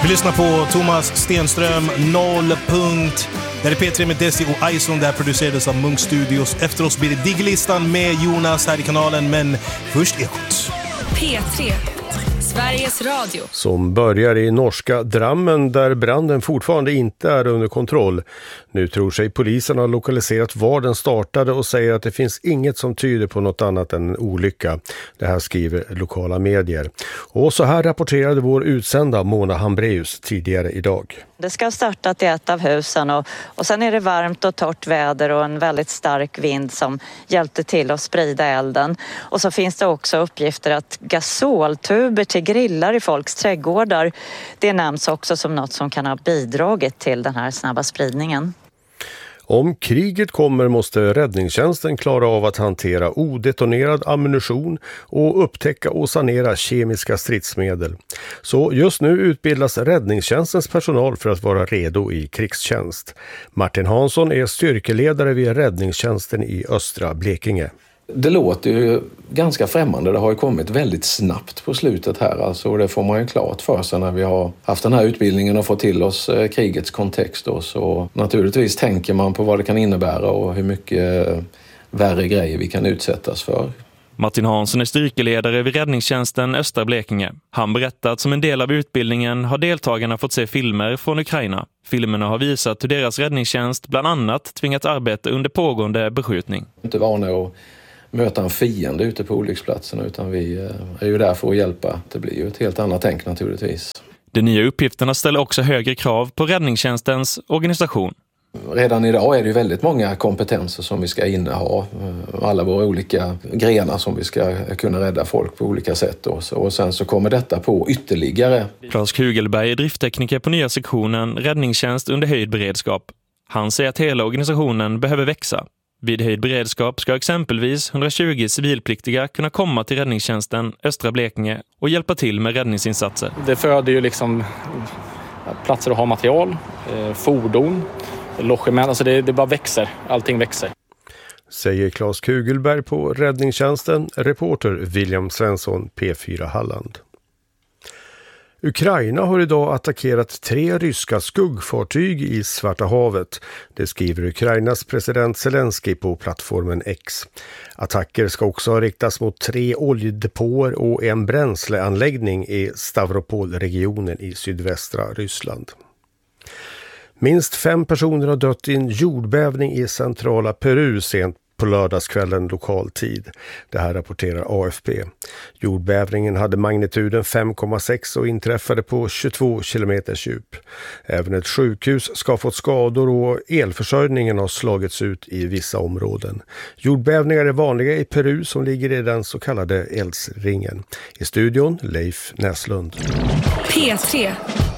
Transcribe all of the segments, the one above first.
Vi lyssnar på Thomas Stenström, Nollpunkt. Det är P3 med Desi och Ison. Det här producerades av Munk Studios. Efter oss blir det Digglistan med Jonas här i kanalen. Men först Ekot. P3, Sveriges Radio. Som börjar i norska Drammen där branden fortfarande inte är under kontroll. Nu tror sig polisen ha lokaliserat var den startade och säger att det finns inget som tyder på något annat än en olycka. Det här skriver lokala medier. Och så här rapporterade vår utsända Mona Hambreus tidigare idag. Det ska ha startat i ett av husen och sen är det varmt och torrt väder och en väldigt stark vind som hjälpte till att sprida elden. Och så finns det också uppgifter att gasoltuber till grillar i folks trädgårdar, det nämns också som något som kan ha bidragit till den här snabba spridningen. Om kriget kommer måste räddningstjänsten klara av att hantera odetonerad ammunition och upptäcka och sanera kemiska stridsmedel. Så just nu utbildas räddningstjänstens personal för att vara redo i krigstjänst. Martin Hansson är styrkeledare vid räddningstjänsten i östra Blekinge. Det låter ju ganska främmande. Det har ju kommit väldigt snabbt på slutet här. Alltså, det får man ju klart för sig när vi har haft den här utbildningen och fått till oss krigets kontext. Så naturligtvis tänker man på vad det kan innebära och hur mycket värre grejer vi kan utsättas för. Martin Hansson är styrkeledare vid räddningstjänsten Östra Blekinge. Han berättar att som en del av utbildningen har deltagarna fått se filmer från Ukraina. Filmerna har visat hur deras räddningstjänst bland annat tvingat arbeta under pågående beskjutning. Inte vana att möta en fiende ute på olycksplatsen, utan vi är ju där för att hjälpa. Det blir ju ett helt annat tänk naturligtvis. De nya uppgifterna ställer också högre krav på räddningstjänstens organisation. Redan idag är det ju väldigt många kompetenser som vi ska inneha. Alla våra olika grenar som vi ska kunna rädda folk på olika sätt. Och sen så kommer detta på ytterligare. Claes Kugelberg är drifttekniker på nya sektionen Räddningstjänst under höjd beredskap. Han säger att hela organisationen behöver växa. Vid höjd beredskap ska exempelvis 120 civilpliktiga kunna komma till räddningstjänsten Östra Blekinge och hjälpa till med räddningsinsatser. Det föder ju liksom platser att ha material, fordon, logement, alltså det bara växer, allting växer. Säger Claes Kugelberg på räddningstjänsten, reporter William Svensson, P4 Halland. Ukraina har idag attackerat 3 ryska skuggfartyg i Svarta havet. Det skriver Ukrainas president Zelensky på plattformen X. Attacker ska också ha riktats mot 3 oljedepåer och en bränsleanläggning i Stavropol-regionen i sydvästra Ryssland. Minst 5 personer har dött i en jordbävning i centrala Peru sent på lördagskvällen lokal tid. Det här rapporterar AFP. Jordbävningen hade magnituden 5,6 och inträffade på 22 kilometers djup. Även ett sjukhus ska ha fått skador och elförsörjningen har slagits ut i vissa områden. Jordbävningar är vanliga i Peru som ligger i den så kallade eldsringen. I studion Leif Näslund. P3.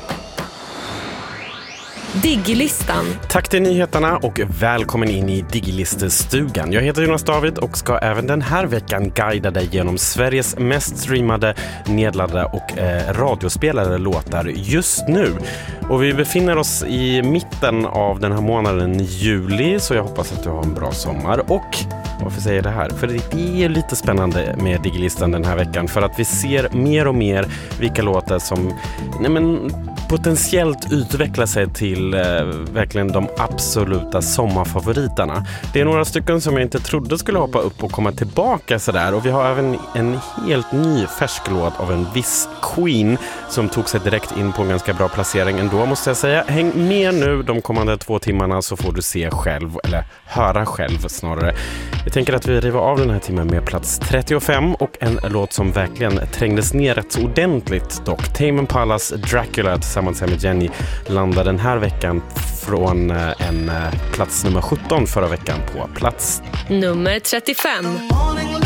Digglistan. Tack till nyheterna och välkommen in i Digglistestugan. Jag heter Jonas David och ska även den här veckan guida dig genom Sveriges mest streamade, nedladdade och radiospelade låtar just nu. Och vi befinner oss i mitten av den här månaden juli, så jag hoppas att du har en bra sommar. Och varför säger jag det här? För det är lite spännande med Digglistan den här veckan, för att vi ser mer och mer vilka låtar som potentiellt utvecklar sig till verkligen de absoluta sommarfavoriterna. Det är några stycken som jag inte trodde skulle hoppa upp och komma tillbaka sådär, och vi har även en helt ny färsk låt av en viss Queen som tog sig direkt in på en ganska bra placering ändå, måste jag säga. Häng med nu de kommande 2 timmarna så får du se själv, eller höra själv snarare. Jag tänker att vi river av den här timmen med plats 35 och en låt som verkligen trängdes ner rätt ordentligt dock. Tame Impalas Dracula tillsammans med Jenny landade den här veckan från en plats nummer 17 förra veckan på plats nummer 35.